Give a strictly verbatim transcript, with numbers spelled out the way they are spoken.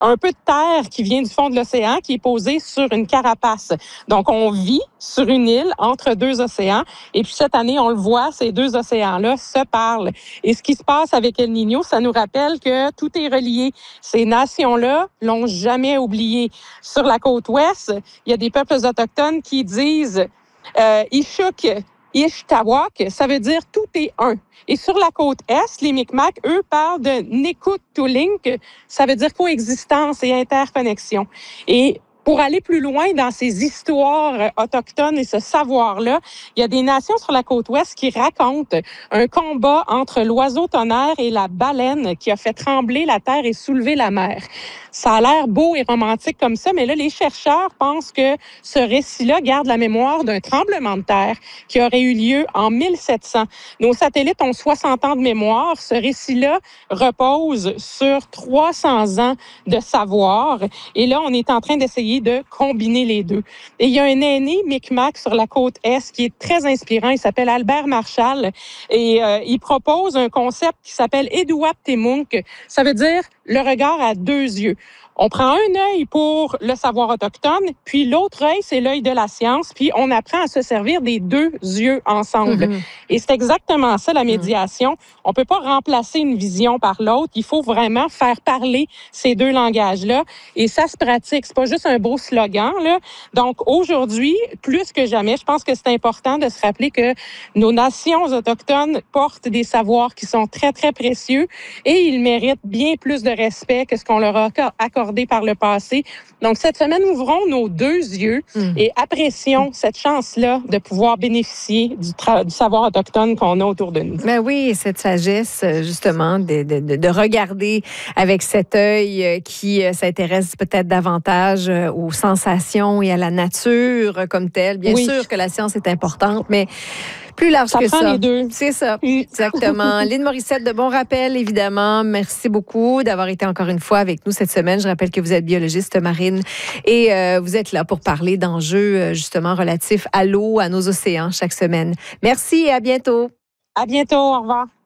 un peu de terre qui vient du fond de l'océan, qui est posée sur une carapace. Donc, on vit sur une île entre deux océans. Et puis, cette année, on le voit, ces deux océans-là se parlent. Et ce qui se passe avec El Niño, ça nous rappelle que tout est relié. Ces nations-là l'ont jamais oublié. Sur la côte ouest, il y a des peuples autochtones qui disent euh, Ishuk, Ishtawak, ça veut dire tout est un. Et sur la côte est, les Micmacs, eux, parlent de Nekutulink, ça veut dire coexistence et interconnexion. Et pour aller plus loin dans ces histoires autochtones et ce savoir-là, il y a des nations sur la côte ouest qui racontent un combat entre l'oiseau tonnerre et la baleine qui a fait trembler la terre et soulever la mer. Ça a l'air beau et romantique comme ça, mais là, les chercheurs pensent que ce récit-là garde la mémoire d'un tremblement de terre qui aurait eu lieu en mille sept cents. Nos satellites ont soixante ans de mémoire. Ce récit-là repose sur trois cents ans de savoir. Et là, on est en train d'essayer de combiner les deux. Et il y a un aîné Micmac sur la côte Est qui est très inspirant. Il s'appelle Albert Marshall et euh, il propose un concept qui s'appelle Eduap Temunk. Ça veut dire le regard à deux yeux. On prend un œil pour le savoir autochtone, puis l'autre œil, c'est l'œil de la science, puis on apprend à se servir des deux yeux ensemble. Mm-hmm. Et c'est exactement ça, la médiation. Mm-hmm. On peut pas remplacer une vision par l'autre. Il faut vraiment faire parler ces deux langages-là. Et ça se pratique. C'est pas juste un beau slogan, là. Donc, aujourd'hui, plus que jamais, je pense que c'est important de se rappeler que nos nations autochtones portent des savoirs qui sont très, très précieux et ils méritent bien plus de respect que ce qu'on leur a accordé par le passé. Donc, cette semaine, ouvrons nos deux yeux mmh. et apprécions mmh. cette chance-là de pouvoir bénéficier du, tra- du savoir autochtone qu'on a autour de nous. Ben oui, cette sagesse, justement, de, de, de regarder avec cet œil qui s'intéresse peut-être davantage aux sensations et à la nature comme telle. Bien oui. sûr que la science est importante, mais plus large ça que prend ça. Les deux. C'est ça, exactement. Lynn Morissette, de bon rappel, évidemment. Merci beaucoup d'avoir été encore une fois avec nous cette semaine. Je rappelle que vous êtes biologiste marine et euh, vous êtes là pour parler d'enjeux justement relatifs à l'eau, à nos océans chaque semaine. Merci et à bientôt. À bientôt. Au revoir.